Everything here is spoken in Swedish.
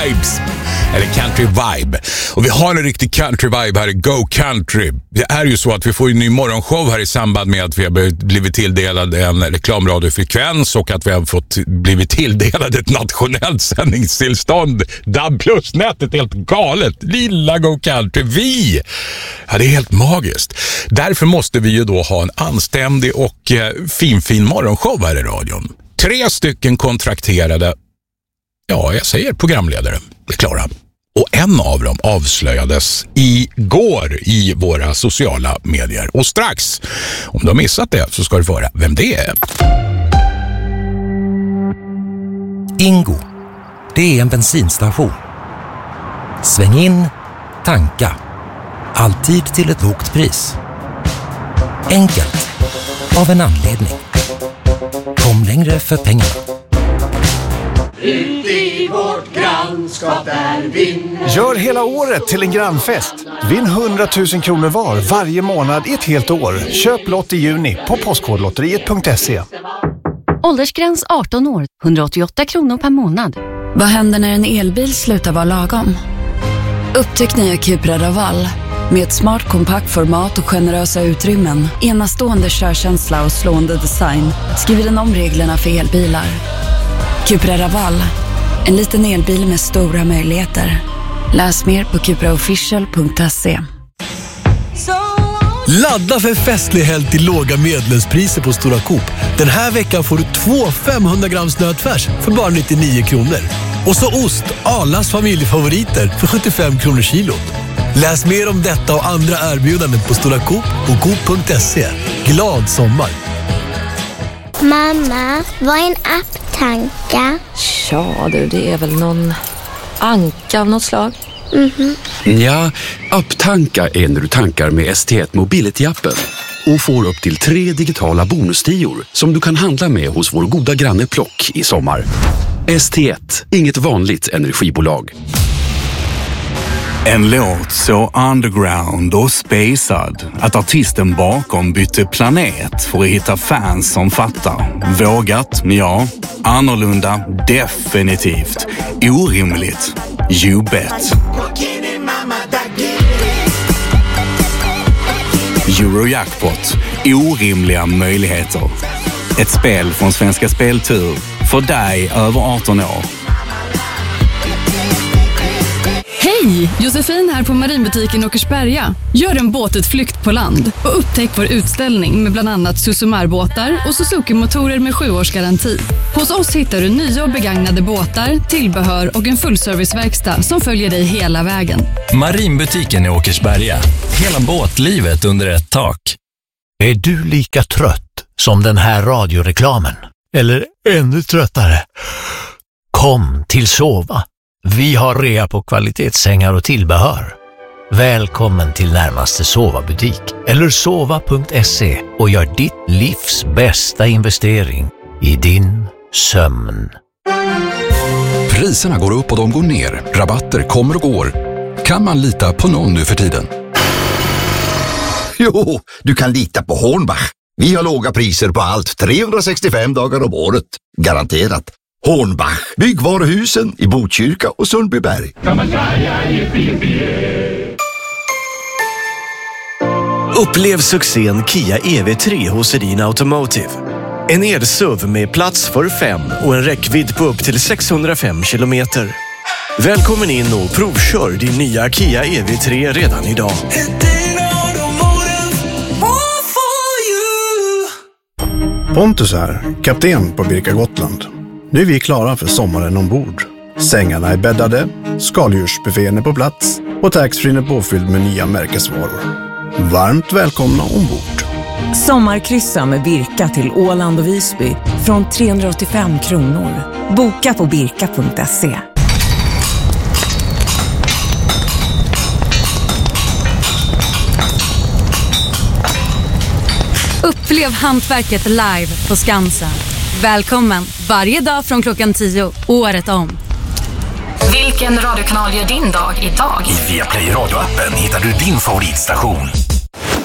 Vibes. Eller Country Vibe. Och vi har en riktig Country Vibe här i Go Country. Det är ju så att vi får en ny morgonshow här i samband med att vi har blivit tilldelade en reklamradiofrekvens och att vi har blivit tilldelade ett nationellt sändningstillstånd. DAB Plus-nätet är helt galet. Lilla Go Country. Ja, det är helt magiskt. Därför måste vi ju då ha en anständig och fin morgonshow här i radion. 3 stycken kontrakterade, ja, jag säger programledare, är klara. Och en av dem avslöjades igår i våra sociala medier. Och strax, om du har missat det, så ska du få höra vem det är. Ingo, det är en bensinstation. Sväng in, tanka. Alltid till ett lågt pris. Enkelt, av en anledning. Kom längre för pengarna. Ut i vårt grannskap där vinner. Gör hela året till en grannfest. Vinn 100 000 kronor var varje månad i ett helt år. Köp lott i juni på postkodlotteriet.se. Åldersgräns 18 år, 188 kronor per månad. Vad händer när en elbil slutar vara lagom? Upptäck nya Cupra Raval. Med ett smart kompakt format och generösa utrymmen, enastående körkänsla och slående design, skriver den om reglerna för elbilar. Cupra Raval, en liten elbil med stora möjligheter. Läs mer på cupraofficial.se. Ladda för festlig helg till låga medlemspriser på Stora Coop. Den här veckan får du 2 500 grams nötfärs för bara 99 kronor. Och så ost, Arlas familjefavoriter för 75 kronor kilot. Läs mer om detta och andra erbjudanden på Stora Coop och Coop.se. Glad sommar! Mamma, vad är en apptanka? Ja du, det är väl någon anka av något slag. Ja, apptanka är när du tankar med ST1 Mobility-appen och får upp till 3 digitala bonustior som du kan handla med hos vår goda granne Plock i sommar. ST1, inget vanligt energibolag. En låt så underground och spacad att artisten bakom bytte planet för att hitta fans som fattar. Vågat, ja. Annorlunda, definitivt. Orimligt, you bet. Eurojackpot, orimliga möjligheter. Ett spel från Svenska Speltur för dig över 18 år. Hej! Josefin här på Marinbutiken Åkersberga. Gör en båtutflykt på land och upptäck vår utställning med bland annat Suzuki-båtar och Suzuki-motorer med 7-årsgaranti. Hos oss hittar du nya och begagnade båtar, tillbehör och en fullserviceverkstad som följer dig hela vägen. Marinbutiken i Åkersberga. Hela båtlivet under ett tak. Är du lika trött som den här radioreklamen? Eller ännu tröttare? Kom till Sova. Vi har rea på kvalitetssängar och tillbehör. Välkommen till närmaste Sova-butik eller sova.se och gör ditt livs bästa investering i din sömn. Priserna går upp och de går ner. Rabatter kommer och går. Kan man lita på någon nu för tiden? Jo, du kan lita på Hornbach. Vi har låga priser på allt 365 dagar om året. Garanterat. Hornbach. Byggvaruhusen i Botkyrka och Sundbyberg. Upplev succén Kia EV3 hos Edin Automotive. En elsuv med plats för 5 och en räckvidd på upp till 605 kilometer. Välkommen in och provkör din nya Kia EV3 redan idag. Pontus här, kapten på Birka Gotland. Nu är vi klara för sommaren ombord. Sängarna är bäddade, skaldjursbuffén är på plats och taxfree är påfylld med nya märkesvaror. Varmt välkomna ombord. Sommarkryssa med Birka till Åland och Visby från 385 kronor. Boka på birka.se. Upplev hantverket live på Skansen. Välkommen varje dag från klockan 10, året om. Vilken radiokanal gör din dag idag? I Viaplay radioappen hittar du din favoritstation.